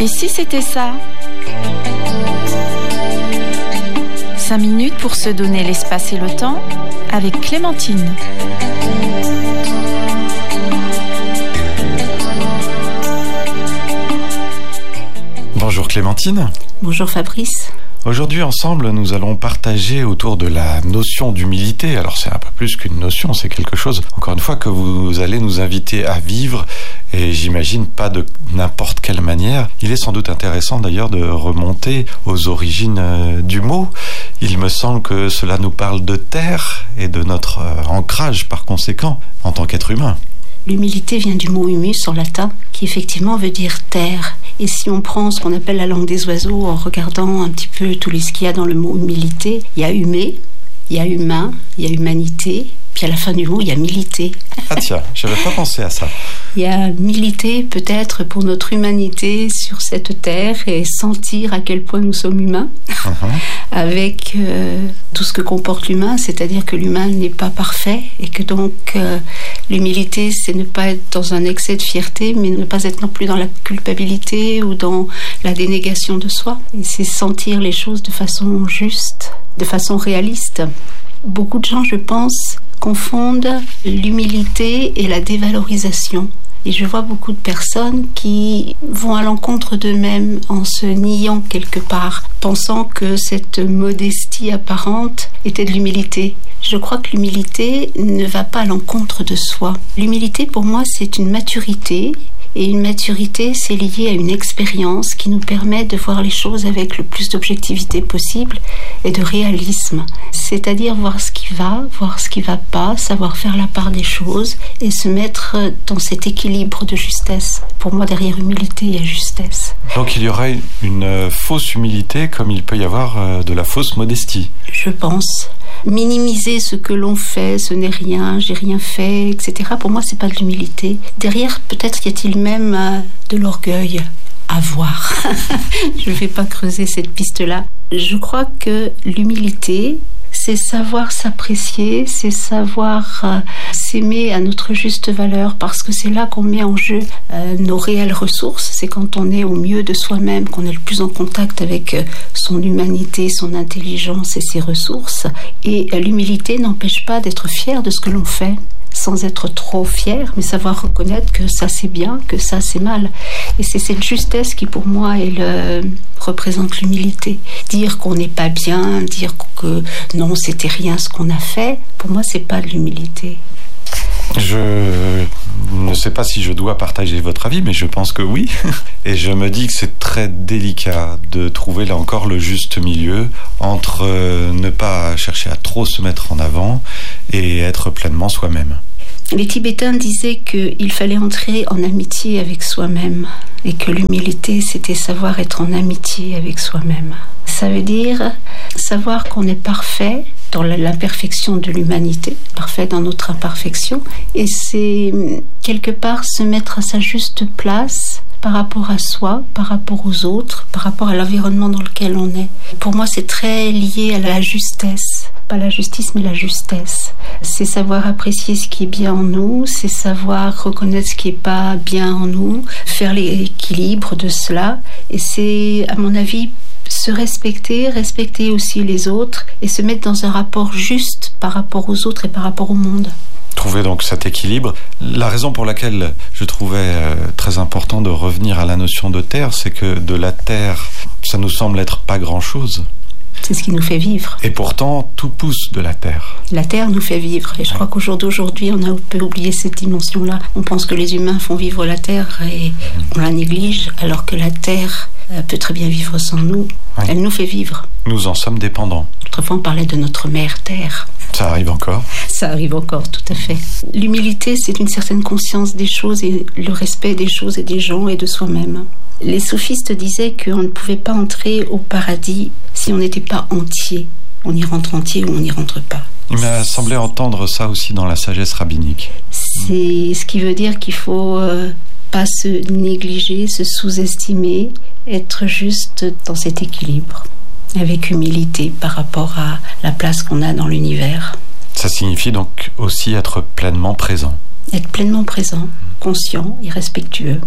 Et si c'était ça ? 5 minutes pour se donner l'espace et le temps avec Clémentine. Bonjour Clémentine. Bonjour Fabrice. Aujourd'hui ensemble, nous allons partager autour de la notion d'humilité. Alors c'est un peu plus qu'une notion, c'est quelque chose, encore une fois, que vous allez nous inviter à vivre, et j'imagine pas de n'importe quelle manière. Il est sans doute intéressant d'ailleurs de remonter aux origines du mot. Il me semble que cela nous parle de terre et de notre ancrage par conséquent en tant qu'être humain. L'humilité vient du mot humus en latin, qui effectivement veut dire terre. Et si on prend ce qu'on appelle la langue des oiseaux, en regardant un petit peu tout ce qu'il y a dans le mot humilité, il y a humer, il y a humain, il y a humanité, puis à la fin du mot, il y a militer. Ah tiens, je n'avais pas pensé à ça. Il y a militer peut-être pour notre humanité sur cette terre et sentir à quel point nous sommes humains, avec tout ce que comporte l'humain, c'est-à-dire que l'humain n'est pas parfait et que donc l'humilité, c'est ne pas être dans un excès de fierté, mais ne pas être non plus dans la culpabilité ou dans la dénégation de soi. Et c'est sentir les choses de façon juste, de façon réaliste. Beaucoup de gens, je pense, confondent l'humilité et la dévalorisation. Et je vois beaucoup de personnes qui vont à l'encontre d'eux-mêmes en se niant quelque part, pensant que cette modestie apparente était de l'humilité. Je crois que l'humilité ne va pas à l'encontre de soi. L'humilité, pour moi, c'est une maturité. Et une maturité, c'est lié à une expérience qui nous permet de voir les choses avec le plus d'objectivité possible et de réalisme. C'est-à-dire voir ce qui va pas, savoir faire la part des choses et se mettre dans cet équilibre de justesse. Pour moi, derrière humilité, il y a justesse. Donc il y aurait une fausse humilité comme il peut y avoir de la fausse modestie. Je pense. Minimiser ce que l'on fait, ce n'est rien, j'ai rien fait, etc. Pour moi, c'est pas de l'humilité. Derrière, peut-être y a-t-il même de l'orgueil à voir. Je ne vais pas creuser cette piste-là. Je crois que l'humilité, c'est savoir s'apprécier, c'est savoir s'aimer à notre juste valeur, parce que c'est là qu'on met en jeu nos réelles ressources. C'est quand on est au mieux de soi-même, qu'on est le plus en contact avec son humanité, son intelligence et ses ressources. Et l'humilité n'empêche pas d'être fier de ce que l'on fait, sans être trop fier, mais savoir reconnaître que ça c'est bien, que ça c'est mal. Et c'est cette justesse qui pour moi représente l'humilité. Dire qu'on n'est pas bien, dire que non, c'était rien ce qu'on a fait, pour moi c'est pas de l'humilité. Je ne sais pas si je dois partager votre avis, mais je pense que oui. Et je me dis que c'est très délicat de trouver là encore le juste milieu entre ne pas chercher à trop se mettre en avant et être pleinement soi-même. Les Tibétains disaient qu'il fallait entrer en amitié avec soi-même et que l'humilité, c'était savoir être en amitié avec soi-même. Ça veut dire savoir qu'on est parfait dans l'imperfection de l'humanité, parfait dans notre imperfection, et c'est quelque part se mettre à sa juste place par rapport à soi, par rapport aux autres, par rapport à l'environnement dans lequel on est. Pour moi, c'est très lié à la justesse. Pas la justice, mais la justesse. C'est savoir apprécier ce qui est bien en nous, c'est savoir reconnaître ce qui n'est pas bien en nous, faire l'équilibre de cela. Et c'est, à mon avis, se respecter aussi les autres et se mettre dans un rapport juste par rapport aux autres et par rapport au monde. Trouver donc cet équilibre. La raison pour laquelle je trouvais très important de revenir à la notion de terre, c'est que de la terre, ça nous semble être pas grand-chose. C'est ce qui nous fait vivre. Et pourtant, tout pousse de la terre. La terre nous fait vivre. Et je crois qu'au jour d'aujourd'hui, on a un peu oublié cette dimension-là. On pense que les humains font vivre la terre et on la néglige, alors que la terre peut très bien vivre sans nous. Oui. Elle nous fait vivre. Nous en sommes dépendants. Autrefois, on parlait de notre mère terre. Ça arrive encore. Ça arrive encore, tout à fait. L'humilité, c'est une certaine conscience des choses et le respect des choses et des gens et de soi-même. Les sophistes disaient qu'on ne pouvait pas entrer au paradis si on n'était pas entier. On y rentre entier ou on n'y rentre pas. Il m'a semblé entendre ça aussi dans la sagesse rabbinique. C'est ce qui veut dire qu'il faut pas se négliger, se sous-estimer, être juste dans cet équilibre, avec humilité par rapport à la place qu'on a dans l'univers. Ça signifie donc aussi être pleinement présent. Être pleinement présent, conscient et respectueux.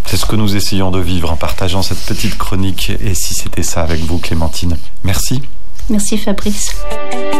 C'est ce que nous essayons de vivre en partageant cette petite chronique. Et si c'était ça avec vous, Clémentine. Merci. Merci Fabrice.